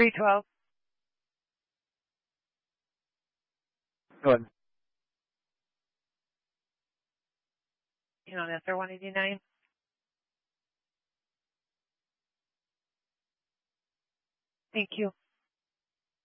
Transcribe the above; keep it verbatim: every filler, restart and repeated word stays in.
three twelve. Go ahead. You know, answer one eighty-nine. Thank you.